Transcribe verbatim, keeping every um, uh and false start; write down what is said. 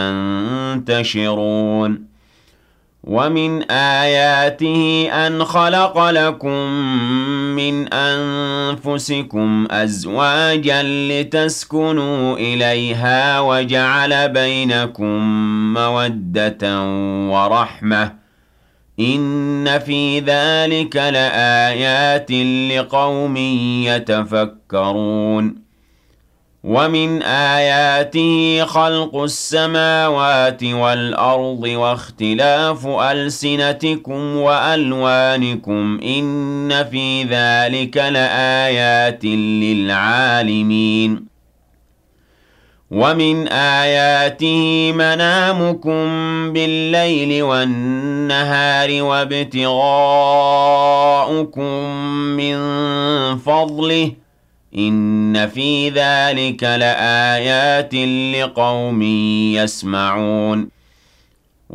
ينتشرون ومن آياته أن خلق لكم من أنفسكم أزواجا لتسكنوا إليها وجعل بينكم مودة ورحمة إن في ذلك لآيات لقوم يتفكرون ومن آياته خلق السماوات والأرض واختلاف ألسنتكم وألوانكم إن في ذلك لآيات للعالمين ومن آياته منامكم بالليل والنهار وابتغاؤكم من فضله إن في ذلك لآيات لقوم يسمعون